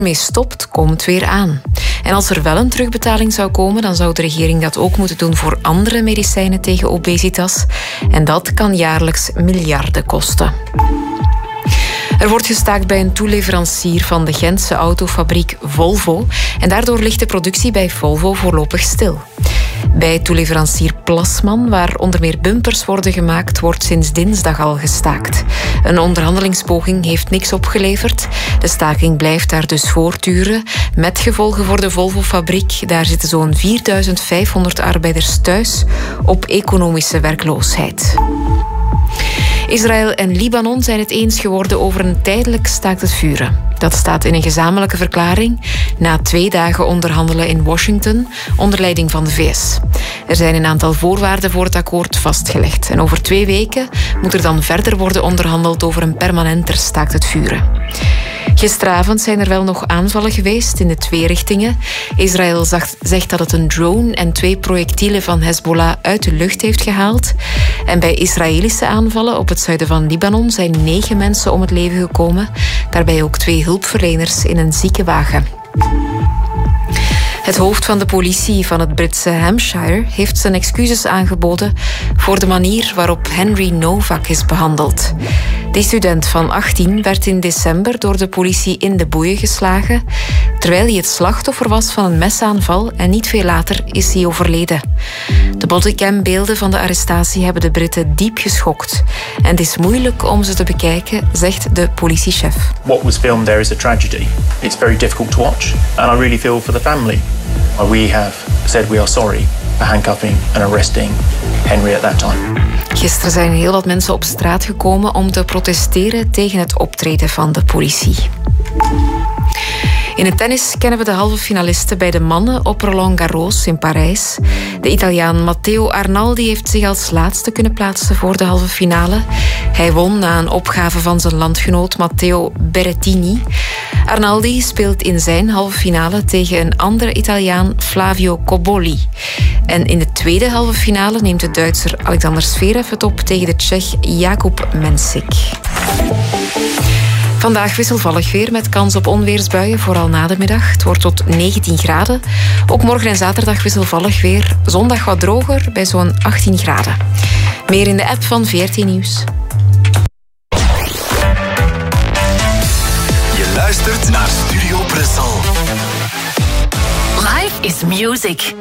mee stopt, komt weer aan. En als er wel een terugbetaling zou komen, dan zou de regering dat ook moeten doen voor andere medicijnen tegen obesitas. En dat kan jaarlijks miljarden kosten. Er wordt gestaakt bij een toeleverancier van de Gentse autofabriek Volvo. En daardoor ligt de productie bij Volvo voorlopig stil. Bij toeleverancier Plasman, waar onder meer bumpers worden gemaakt, wordt sinds dinsdag al gestaakt. Een onderhandelingspoging heeft niks opgeleverd. De staking blijft daar dus voortduren. Met gevolgen voor de Volvo-fabriek. Daar zitten zo'n 4500 arbeiders thuis op economische werkloosheid. Israël en Libanon zijn het eens geworden over een tijdelijk staakt het vuren. Dat staat in een gezamenlijke verklaring na 2 dagen onderhandelen in Washington onder leiding van de VS. Er zijn een aantal voorwaarden voor het akkoord vastgelegd. En over 2 weken moet er dan verder worden onderhandeld over een permanenter staakt het vuren. Gisteravond zijn er wel nog aanvallen geweest in de 2 richtingen. Israël zegt dat het een drone en 2 projectielen van Hezbollah uit de lucht heeft gehaald. En bij Israëlische aanvallen op het zuiden van Libanon zijn 9 mensen om het leven gekomen. Daarbij ook 2 hulpverleners in een ziekenwagen. Het hoofd van de politie van het Britse Hampshire heeft zijn excuses aangeboden voor de manier waarop Henry Novak is behandeld. Die student van 18 werd in december door de politie in de boeien geslagen, terwijl hij het slachtoffer was van een mesaanval en niet veel later is hij overleden. De bodycam-beelden van de arrestatie hebben de Britten diep geschokt. En het is moeilijk om ze te bekijken, zegt de politiechef. What was filmed there is a tragedy. It's very difficult to watch and I really feel for the family. We have said we are sorry for handcuffing and arresting Henry at that time. Gisteren zijn heel wat mensen op straat gekomen om te protesteren tegen het optreden van de politie. In het tennis kennen we de halve finalisten bij de mannen op Roland Garros in Parijs. De Italiaan Matteo Arnaldi heeft zich als laatste kunnen plaatsen voor de halve finale. Hij won na een opgave van zijn landgenoot Matteo Berrettini. Arnaldi speelt in zijn halve finale tegen een andere Italiaan, Flavio Cobolli. En in de tweede halve finale neemt de Duitser Alexander Zverev het op tegen de Tsjech Jakub Mensik. Vandaag wisselvallig weer met kans op onweersbuien, vooral na de middag. Het wordt tot 19 graden. Ook morgen en zaterdag wisselvallig weer. Zondag wat droger bij zo'n 18 graden. Meer in de app van VRT Nieuws. Je luistert naar Studio Brussel. Life is music.